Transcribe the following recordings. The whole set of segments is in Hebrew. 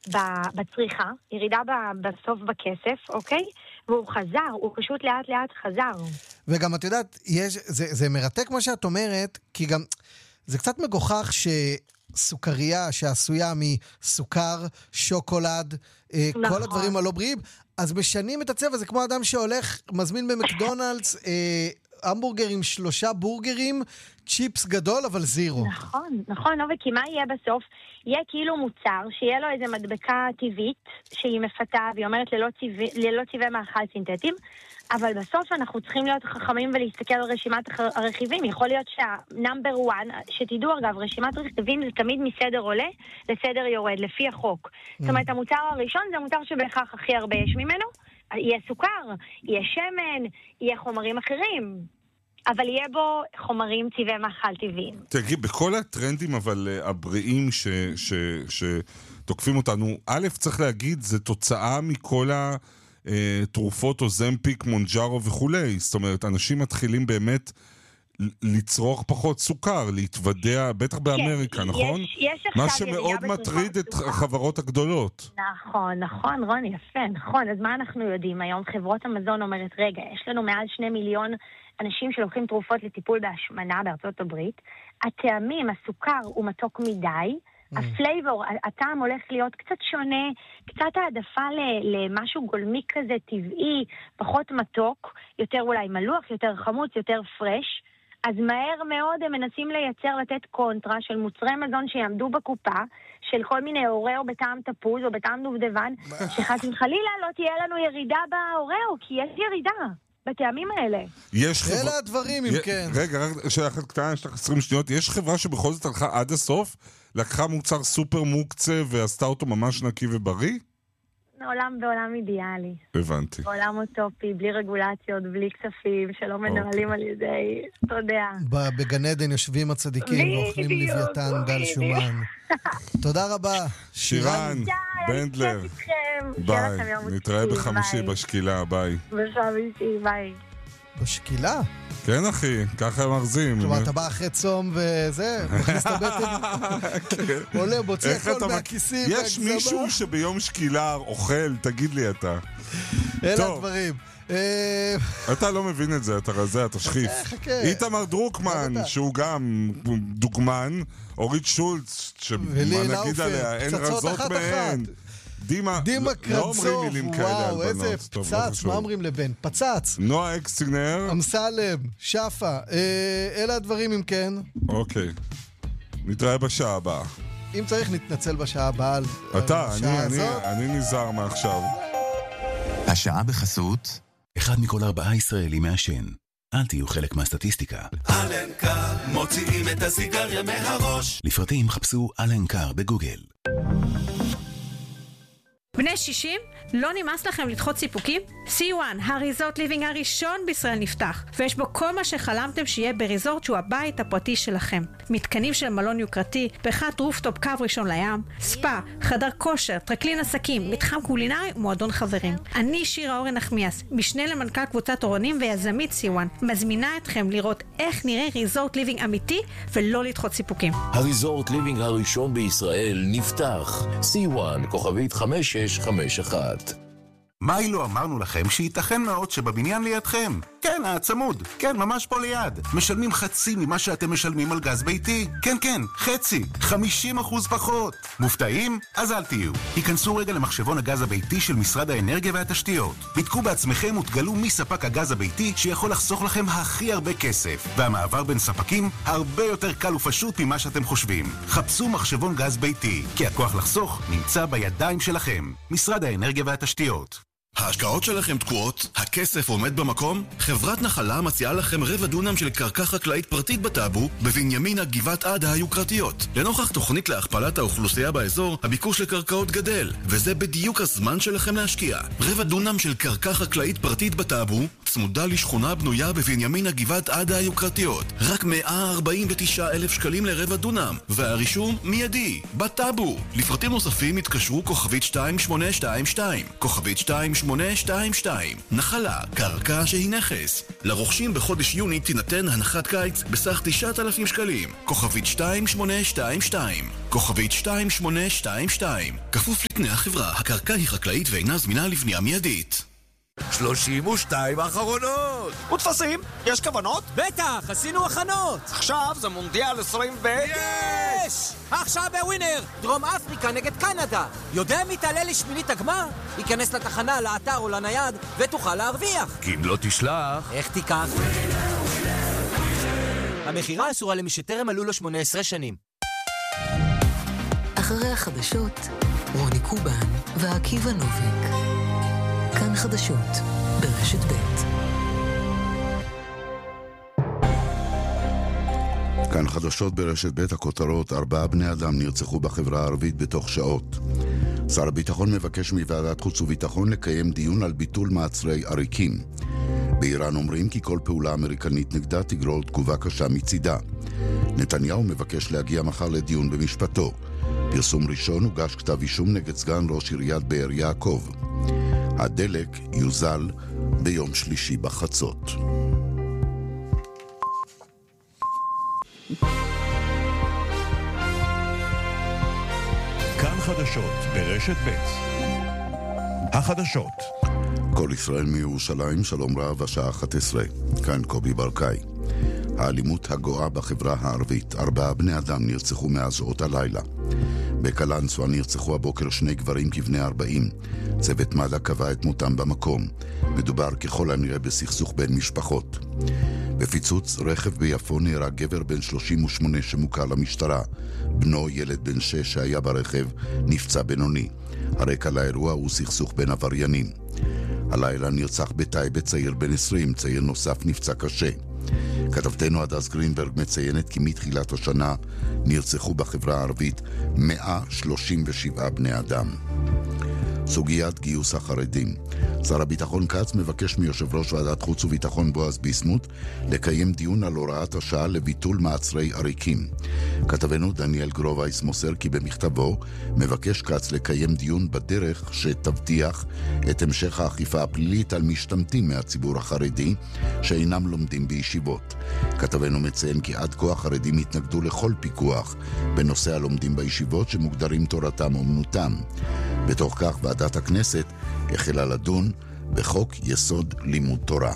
בצריכה, ירידה בסוף בכסף, אוקיי? והוא חזר, הוא פשוט לאט לאט חזר. וגם את יודעת, זה מרתק מה שאת אומרת, כי גם זה קצת מגוחך סוכריה שעשויה מסוכר, שוקולד, כל הדברים הלא בריאים, אז משנים את הצבע, זה כמו אדם שהולך, מזמין במקדונלדס, המבורגרים, 3 בורגרים, צ'יפס גדול, אבל זירו. נכון, כי מה יהיה בסוף? יהיה כאילו מוצר, שיהיה לו איזה מדבקה טבעית, שהיא מפתה, והיא אומרת ללא צבעי מאכל סינתטיים, אבל בסוף אנחנו צריכים להיות חכמים ולהסתכל על רשימת הרכיבים. יכול להיות שהנאמבר 1, שתדעו אגב, רשימת רכיבים זה תמיד מסדר עולה לסדר יורד, לפי החוק. זאת אומרת, המוצר הראשון זה המוצר שבהכרח הכי הרבה יש ממנו, יהיה סוכר, יהיה שמן, יהיה חומרים אחרים, אבל יהיה בו חומרים צבעי מאכל טבעיים. תראי, בכל הטרנדים אבל הבריאים שתוקפים אותנו, א' צריך להגיד, זה תוצאה מכל תרופות או זמפיק, מונג'ארו וכולי. זאת אומרת, אנשים מתחילים באמת לצרוך פחות סוכר, להתוודע, בטח באמריקה, נכון? מה שמאוד מטריד את החברות הגדולות. נכון, רוני, יפה, נכון. אז מה אנחנו יודעים? היום חברות המזון אומרת, רגע, יש לנו מעל 2 מיליון אנשים שלוקחים תרופות לטיפול בהשמנה בארצות הברית. הטעמים, הסוכר הוא מתוק מדי, הפלייבור, הטעם הולך להיות קצת שונה, קצת העדפה למשהו גולמי כזה טבעי, פחות מתוק, יותר אולי מלוח, יותר חמוץ, יותר פרש. אז מהר מאוד הם מנסים לייצר, לתת קונטרה של מוצרי מזון שיעמדו בקופה, של כל מיני אוראו בטעם תפוז או בטעם דובדבן, שחס וחלילה לא תהיה לנו ירידה באוראו, כי יש ירידה בטעמים האלה. אלה הדברים, אם כן. רגע, שאלה אחת קטנה, יש לך 20 שניות. יש חברה שבכל זאת הלכה עד הסוף, לקחה מוצר סופר מוקצה ועשתה אותו ממש נקי ובריא? בעולם אידיאלי. הבנתי. בעולם אוטופי, בלי רגולציות, בלי כספים, שלא מנהלים על ידי, אתה יודע. בגן עדן יושבים הצדיקים ואוכלים לוויתן דל שומן. תודה רבה. שירן בנדלר. ביי. נתראה בחמישי בשקילה, ביי. בחמישי, ביי. בשקילה? כן אחי, ככה הם ארזים. כלומר, אתה בא אחרי צום וזה, מכניס את הבטן, עולה, בוציא הכל מהכיסים. יש מישהו שביום שקילה אוכל, תגיד לי אתה. אלה הדברים. אתה לא מבין את זה, אתה רזה, אתה שחיף. איתמר דרוקמן, שהוא גם דוגמן, אורית שולץ, שמה נגיד עליה, אין רזות מהן. דימה קרצוף, וואו, איזה פצץ, מה אומרים לבן? פצץ. נועה אקסטינר. אמסלם, שפה. אלה הדברים אם כן. אוקיי. נתראה בשעה הבאה. אם צריך נתנצל בשעה הבאה. אני נזהר מעכשיו. השעה בחסות 1 מכל 4 ישראלים מעשן. אל תהיו חלק מהסטטיסטיקה. אלנקר, מוציאים את הסיגריה מהראש. לפרטים חפשו אלנקר בגוגל. בני 60? לא נמאס לכם לדחות סיפוקים? C1, הריזורט ליבינג הראשון בישראל נפתח, ויש בו כל מה שחלמתם שיהיה בריזורט שהוא הבית הפרטי שלכם. מתקנים של מלון יוקרתי, פחת רופטופ קו ראשון לים, ספה, חדר כושר, טרקלין עסקים, מתחם קולינרי ומועדון חברים. אני שירה אורן נחמיאס, משנה למנכ"ל קבוצת אורנים ויזמית C1, מזמינה אתכם לראות איך נראה ריזורט ליבינג אמיתי ולא לדחות סיפוקים. הריזורט ליבינג הראשון בישראל נפתח. C1, כוכבית 5651. מה אילו אמרנו לכם שייתכן מאוד שבבניין לידכם? כן, הצמוד. כן, ממש פה ליד. משלמים חצי ממה שאתם משלמים על גז ביתי. כן, חצי. 50% פחות. מופתעים? אז אל תהיו. היכנסו רגע למחשבון הגז הביתי של משרד האנרגיה והתשתיות. בדקו בעצמכם ותגלו מי ספק הגז הביתי שיכול לחסוך לכם הכי הרבה כסף. והמעבר בין ספקים הרבה יותר קל ופשוט ממה שאתם חושבים. חפשו מחשבון גז ביתי, כי הכוח לחסוך נמצא בידיים שלכם. משרד האנרגיה והתשתיות. ההשקעות שלכם תקועות? הכסף עומד במקום? חברת נחלה מציעה לכם 1/4 דונם של קרקע חקלאית פרטית בטאבו, בבנימינה גבעת עדה היוקרתיות. לנוכח תוכנית להכפלת האוכלוסייה באזור, הביקוש לקרקעות גדל, וזה בדיוק הזמן שלכם להשקיע. 1/4 דונם של קרקע חקלאית פרטית בטאבו, צמודה לשכונה בנויה בבנימינה גבעת עדה היוקרתיות. רק 149,000 שקלים ל1/4 דונם, והרישום מיידי, בטאבו. לפרטים נוספים התקשרו כוכבית 2822, כוכבית 2822. 2822. נחלה, קרקע שהיא נכס. לרוכשים בחודש יוני תינתן הנחת קיץ בסך 9,000 שקלים. כוכבית 2822. כוכבית 2822. כפוף לתנאי החברה, הקרקע היא חקלאית ואינה זמינה לבנייה מיידית. 32 האחרונות! ותפסים? יש כוונות? בטח, עשינו הכנות! עכשיו זה מונדיאל 20 יש! עכשיו בווינר, דרום אפריקה נגד קנדה. יודע מי תעלה לשמינית הגמר? ייכנס לתחנה, לאתר או לנייד ותוכל להרוויח. כי אם לא תשלח... איך תיקח? המחירה אסורה למי שטרם מלאו לו 18 שנים. אחרי החדשות, רוני קובן ועקיבא נוביק. כאן חדשות, ברשת ב'. כאן חדשות ברשת ב', הכותרות: 4 בני אדם נרצחו בחברה הערבית בתוך שעות. שר הביטחון מבקש מוועדת חוץ וביטחון לקיים דיון על ביטול מעצרי עריקים. באיראן אומרים כי כל פעולה אמריקנית נגדה תגרור תגובה קשה מצידה. נתניהו מבקש להגיע מחר לדיון במשפטו. פרסום ראשון, הוגש כתב אישום נגד סגן ראש עיריית באר יעקב. הדלק יוזל ביום שלישי בחצות. כאן חדשות ברשת ב'. החדשות. כל ישראל מירושלים, שלום רב, השעה 11. כאן קובי ברקאי. האלימות הגואה בחברה הערבית. 4 בני אדם נרצחו מאז שעות הלילה. בקלנסווה נרצחו הבוקר 2 גברים כבני 40. צוות מד"א קבע את מותם במקום. מדובר ככל הנראה בסכסוך בין משפחות. בפיצוץ רכב ביפו נהרג גבר בן 38 שמוכר למשטרה. בנו, ילד בן 6 שהיה ברכב, נפצע בינוני. הרקע לאירוע הוא סכסוך בין עבריינים. הלילה נרצח בטייבה צעיר בן 20, צעיר נוסף נפצע קשה. כתבתנו הדס גרינברג מציינת כי מתחילת השנה נרצחו בחברה הערבית 137 בני אדם. סוגיית גיוס החרדים. שר הביטחון כץ מבקש מיושב ראש ועדת חוץ וביטחון בועז ביסמוט לקיים דיון על הוראת השעה לביטול מעצרי עריקים. כתבנו דניאל גרובייס מוסר כי במכתבו מבקש כץ לקיים דיון בדרך שתבטיח את המשך האכיפה הפלילית על משתמטים מהציבור החרדי שאינם לומדים בישיבות. כתבנו מציין כי עד כה החרדים התנגדו לכל פיקוח בנושא הלומדים בישיבות שמוגדרים תורתם אומנותם. בתוך כך ועדת הכנסת החלה לדון בחוק יסוד לימוד תורה.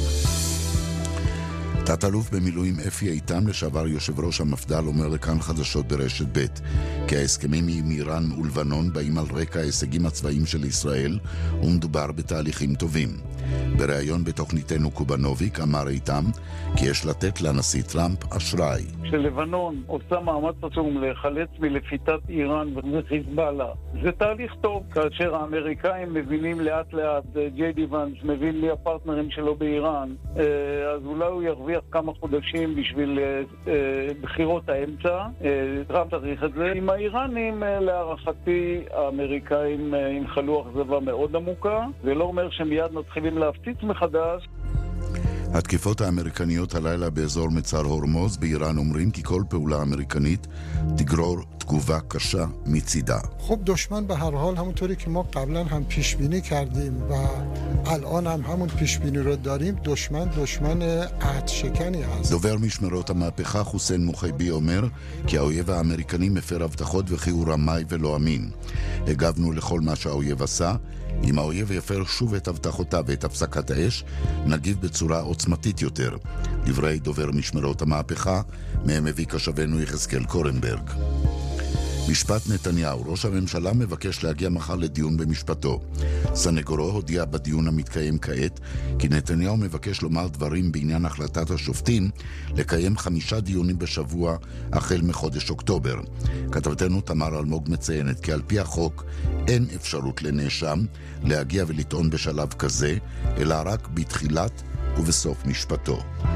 תת-אלוף במילואים אפי איתם, לשעבר יושב ראש המפד"ל, אומר לכאן חדשות ברשת ב' כי ההסכמים עם איראן ולבנון באים על רקע ההישגים הצבאיים של ישראל ומדובר בתהליכים טובים. בריאיון בתוכניתנו קובנוביק אמר איתם כי יש לתת לנשיא טראמפ אשראי. שלבנון עושה מאמץ עצום להיחלץ מלפיתת איראן וחיזבאללה. זה תהליך טוב כאשר האמריקאים מבינים לאט לאט, ג'יי די ואנס מבין מי הפרטנרים שלו באיראן, אז אולי הוא ירוויח כמה חודשים בשביל בחירות האמצע. טראמפ צריך את זה. עם האיראנים להערכתי האמריקאים ינחלו אכזבה מאוד עמוקה. זה לא אומר שמיד מתחילים להפציץ מחדש. התקיפות האמריקניות הלילה באזור מצר הורמוז באיראן אומרים כי כל פעולה אמריקנית תגרור תגובה קשה מצידה. خب دشمن به هر حال همونطوری که ما قبلا هم پیش بینی کردیم و الان هم همون پیش بینی رو داریم دشمن عهد شکنی است. דובר משמרות המהפכה חוסיין מוחייבי אומר כי האויב האמריקני מפר הבטחות וכי הוא רמאי ולא אמין. הגבנו לכל מה שהאויב עשה. אם האויב יפר שוב את הבטחותיו ואת הפסקת האש, נגיב בצורה עוצמתית יותר. דברי דובר משמרות המהפכה, מהם מביא כשבנו יחזקאל קורנברג. משפט נתניהו. ראש הממשלה מבקש להגיע מחר לדיון במשפטו. סנגורו הודיע בדיון המתקיים כעת כי נתניהו מבקש לומר דברים בעניין החלטת השופטים לקיים 5 דיונים בשבוע החל מחודש אוקטובר. כתבתנו תמר אלמוג מציינת כי על פי החוק אין אפשרות לנאשם להגיע ולטעון בשלב כזה, אלא רק בתחילת ובסוף משפטו.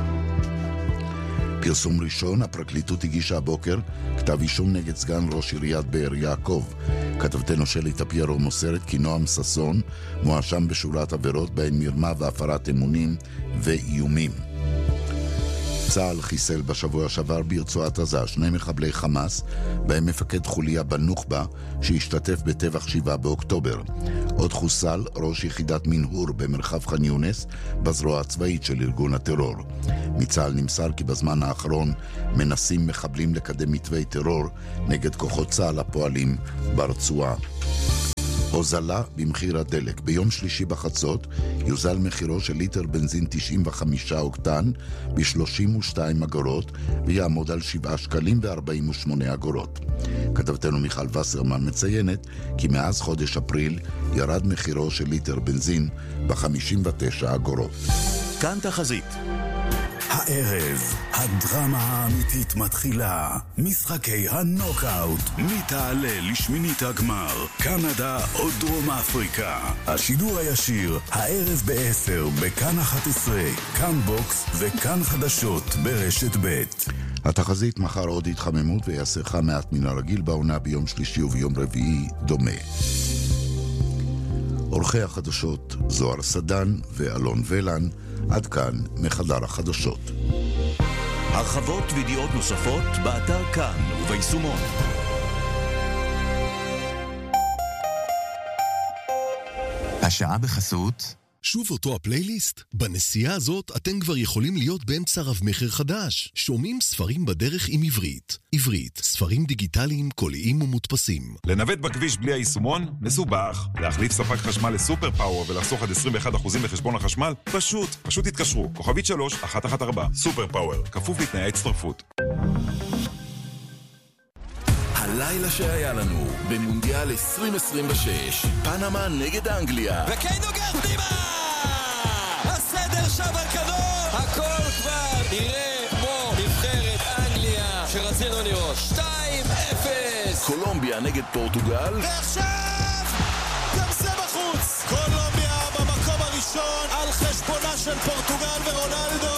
פרסום ראשון, הפרקליטות הגישה הבוקר כתב אישום נגד סגן ראש עיריית באר יעקב. כתבתנו שלי טפיירו מוסרת כי נועם ששון מואשם בשורת עבירות בהן מרמה והפרת אמונים ואיומים. צה"ל חיסל בשבוע שעבר ברצועת עזה 2 מחבלי חמאס, בהם מפקד חוליה בנוח'בה שהשתתף בטבח 7 באוקטובר. עוד חוסל ראש יחידת מנהור במרחב ח'אן יונס בזרוע הצבאית של ארגון הטרור. מצה"ל נמסר כי בזמן האחרון מנסים מחבלים לקדם מתווי טרור נגד כוחות צה"ל הפועלים ברצועה. הוזלה במחיר הדלק. ביום שלישי בחצות יוזל מחירו של ליטר בנזין 95 אוקטן ב-32 אגורות ויעמוד על 7 שקלים ו-48 אגורות. כתבתנו מיכל וסרמן מציינת כי מאז חודש אפריל ירד מחירו של ליטר בנזין ב-59 אגורות. כאן תחזית. הערב, הדרמה האמיתית מתחילה. משחקי הנוקאוט. מי תעלה לשמינית הגמר? קנדה או דרום אפריקה? השידור הישיר, הערב ב-10 בכאן 11, כאן בוקס וכאן חדשות ברשת ב'. התחזית מחר עוד התחממות ויעשה חם מעט מן הרגיל בעונה ביום שלישי וביום רביעי דומה. עורכי החדשות זוהר סדן ואלון ולן. עד כאן מחדר החדשות. הרחבות וידיעות נוספות באתר כאן וביישומון. השעה בחסות. שוב אותו הפלייליסט? בנסיעה הזאת אתם כבר יכולים להיות באמצע רב מחר חדש. שומעים ספרים בדרך עם עברית. עברית, ספרים דיגיטליים, קוליים ומודפסים. לנווט בכביש בלי היישומון? מסובך. להחליף ספק חשמל לסופר פאוור ולחסוך עד 21% לחשבון החשמל? פשוט תתקשרו. כוכבית 3114. סופר פאוור. כפוף לתנאי ההצטרפות. הלילה שהיה לנו במונדיאל 2026, פנמה נגד אנגליה. וקיין נוגח פנימה! הסדר שם על כדור! הכל כבר נראה כמו נבחרת אנגליה שרצינו לראות. 2-0! קולומביה נגד פורטוגל. ועכשיו! גם זה בחוץ! קולומביה במקום הראשון על חשבונה של פורטוגל ורונלדו.